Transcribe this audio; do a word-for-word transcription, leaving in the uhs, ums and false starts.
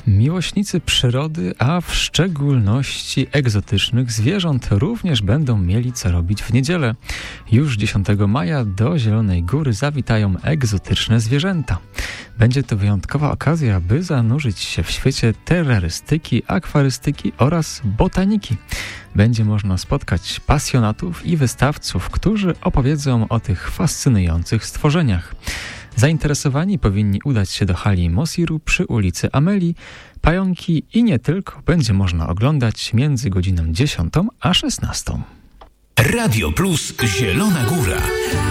Miłośnicy przyrody, a w szczególności egzotycznych zwierząt również będą mieli co robić w niedzielę. Już dziesiątego maja do Zielonej Góry zawitają egzotyczne zwierzęta. Będzie to wyjątkowa okazja, by zanurzyć się w świecie terrorystyki, akwarystyki oraz botaniki. Będzie można spotkać pasjonatów i wystawców, którzy opowiedzą o tych fascynujących stworzeniach. Zainteresowani powinni udać się do hali Mosiru przy ulicy Amelii. Pająki i nie tylko będzie można oglądać między godziną dziesiątą a szesnastą. Radio Plus Zielona Góra.